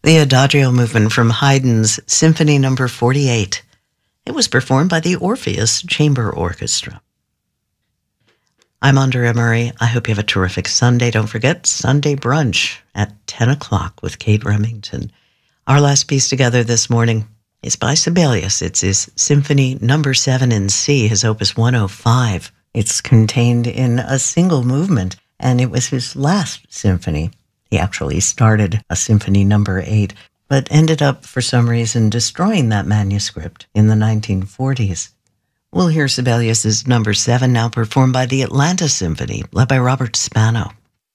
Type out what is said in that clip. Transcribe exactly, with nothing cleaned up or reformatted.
The Adagio movement from Haydn's Symphony Number forty-eight. It was performed by the Orpheus Chamber Orchestra. I'm Andrea Murray. I hope you have a terrific Sunday. Don't forget, Sunday brunch at ten o'clock with Kate Remington. Our last piece together this morning is by Sibelius. It's his Symphony Number seven in C, his Opus one oh five. It's contained in a single movement, and it was his last symphony. He actually started a Symphony Number eight, but ended up, for some reason, destroying that manuscript in the nineteen forties. We'll hear Sibelius's Number seven now performed by the Atlanta Symphony, led by Robert Spano.